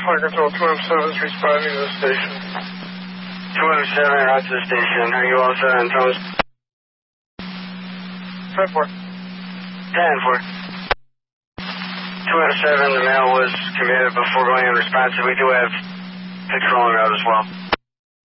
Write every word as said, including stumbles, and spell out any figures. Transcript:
Flight Control two oh seven is responding to the station. two oh seven, out to the station. Are you all set on tones? ten four. ten four. two oh seven, the mail was committed before going unresponsive. We do have patrol en route as well.